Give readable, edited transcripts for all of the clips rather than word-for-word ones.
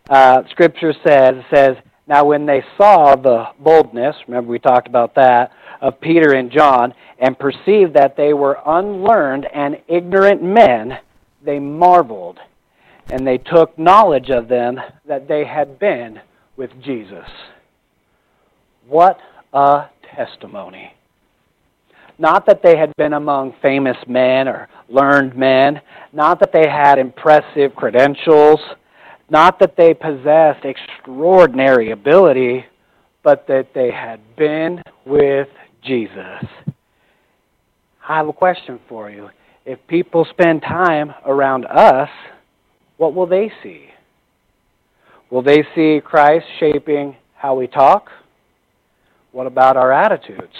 Scripture says, now when they saw the boldness, remember we talked about that, of Peter and John, and perceived that they were unlearned and ignorant men, they marveled, and they took knowledge of them that they had been with Jesus. What a testimony. Not that they had been among famous men or learned men, not that they had impressive credentials, not that they possessed extraordinary ability, but that they had been with Jesus. I have a question for you. If people spend time around us, what will they see? Will they see Christ shaping how we talk? What about our attitudes?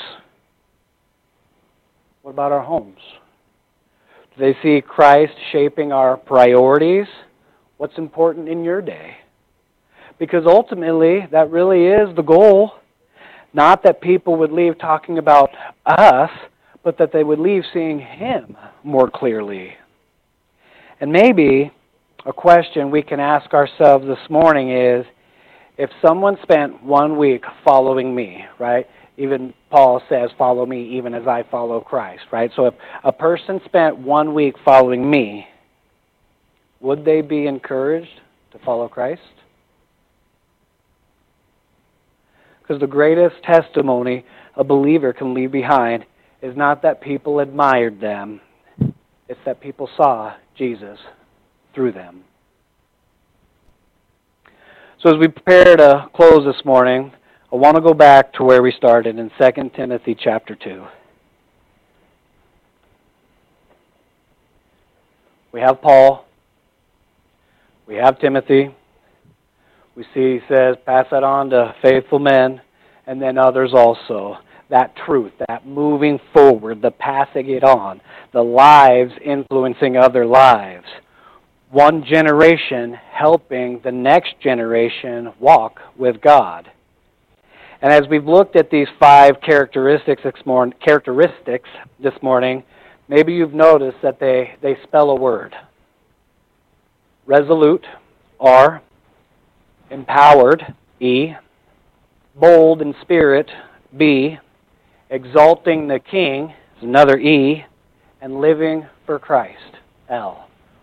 What about our homes? Do they see Christ shaping our priorities? What's important in your day? Because ultimately, that really is the goal. Not that people would leave talking about us, but that they would leave seeing Him more clearly. And maybe a question we can ask ourselves this morning is, if someone spent 1 week following me, right? Even Paul says, follow me even as I follow Christ, right? So if a person spent 1 week following me, would they be encouraged to follow Christ? Because the greatest testimony a believer can leave behind is not that people admired them, it's that people saw Jesus through them. So as we prepare to close this morning, I want to go back to where we started in 2 Timothy chapter 2. We have Paul. We have Timothy. We see he says, pass that on to faithful men, and then others also. That truth, that moving forward, the passing it on, the lives influencing other lives. One generation helping the next generation walk with God. And as we've looked at these 5 characteristics this morning, maybe you've noticed that they spell a word. Resolute, R. Empowered, E. Bold in spirit, B. Exalting the King, is another E. And living for Christ, L.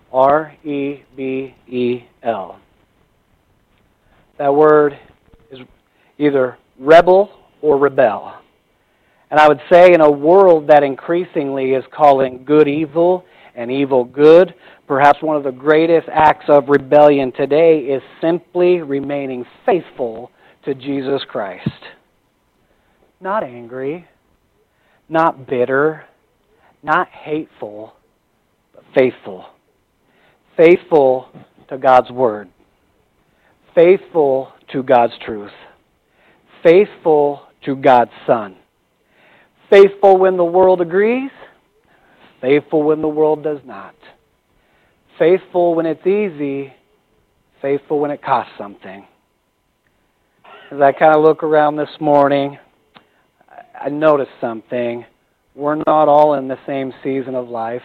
R-E-B-E-L. That word is either rebel or rebel. And I would say in a world that increasingly is calling good evil and evil good, perhaps one of the greatest acts of rebellion today is simply remaining faithful to Jesus Christ. Not angry, not bitter, not hateful, but faithful. Faithful to God's Word. Faithful to God's truth. Faithful to God's Son. Faithful when the world agrees. Faithful when the world does not. Faithful when it's easy. Faithful when it costs something. As I kind of look around this morning, I noticed something. We're not all in the same season of life.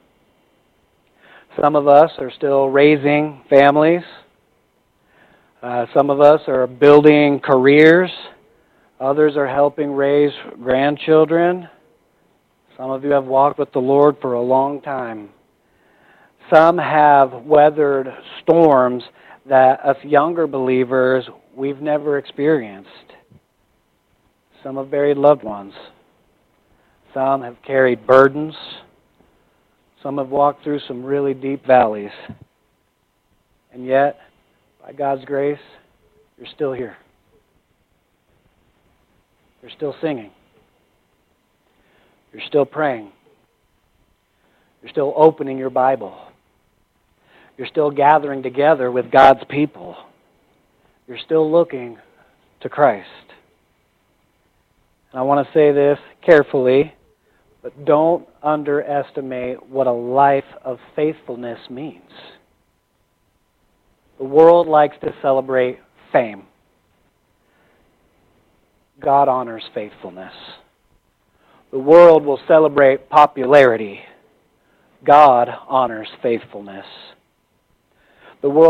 Some of us are still raising families. Some of us are building careers. Others are helping raise grandchildren. Some of you have walked with the Lord for a long time. Some have weathered storms that us younger believers, we've never experienced. Some have buried loved ones. Some have carried burdens. Some have walked through some really deep valleys. And yet, by God's grace, you're still here. You're still singing. You're still praying. You're still opening your Bible. You're still gathering together with God's people. You're still looking to Christ. And I want to say this carefully, but don't underestimate what a life of faithfulness means. The world likes to celebrate fame. God honors faithfulness. The world will celebrate popularity. God honors faithfulness. The world